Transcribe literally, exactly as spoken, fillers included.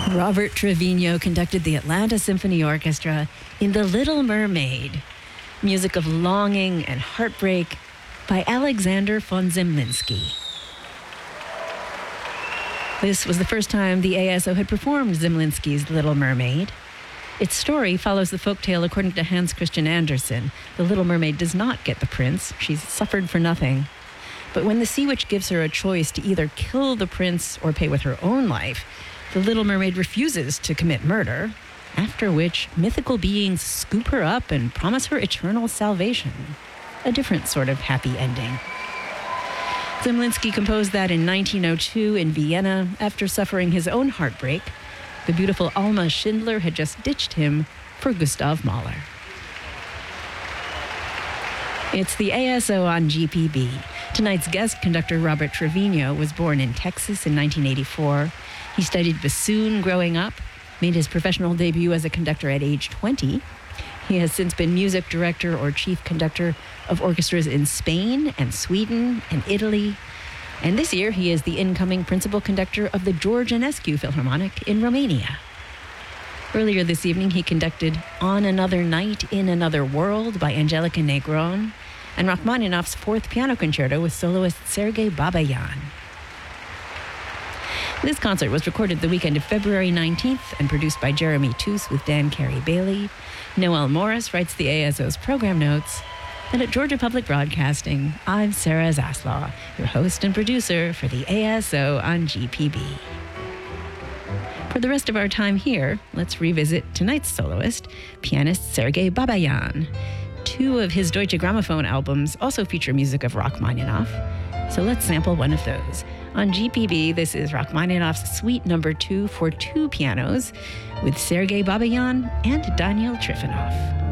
Robert Trevino conducted the Atlanta Symphony Orchestra in The Little Mermaid, music of longing and heartbreak by Alexander von Zemlinsky. This was the first time the A S O had performed Zemlinsky's Little Mermaid. Its story follows the folktale according to Hans Christian Andersen. The Little Mermaid does not get the prince. She's suffered for nothing. But when the sea witch gives her a choice to either kill the prince or pay with her own life, the Little Mermaid refuses to commit murder, after which mythical beings scoop her up and promise her eternal salvation. A different sort of happy ending. Zemlinsky composed that in nineteen oh two in Vienna after suffering his own heartbreak. The beautiful Alma Schindler had just ditched him for Gustav Mahler. It's the A S O on G P B. Tonight's guest conductor, Robert Trevino, was born in Texas in nineteen eighty-four. He studied bassoon growing up, made his professional debut as a conductor at age twenty. He has since been music director or chief conductor of orchestras in Spain and Sweden and Italy. And this year, he is the incoming principal conductor of the George Enescu Philharmonic in Romania. Earlier this evening, he conducted On Another Night in Another World by Angelica Negron and Rachmaninoff's Fourth Piano Concerto with soloist Sergei Babayan. This concert was recorded the weekend of February nineteenth and produced by Jeremy Toos with Dan Carey-Bailey. Noel Morris writes the A S O's program notes. And at Georgia Public Broadcasting, I'm Sarah Zaslaw, your host and producer for the A S O on G P B. For the rest of our time here, let's revisit tonight's soloist, pianist Sergei Babayan. Two of his Deutsche Grammophon albums also feature music of Rachmaninoff, so let's sample one of those. On G P B, this is Rachmaninoff's Suite Number Two for two pianos with Sergei Babayan and Daniel Trifonov.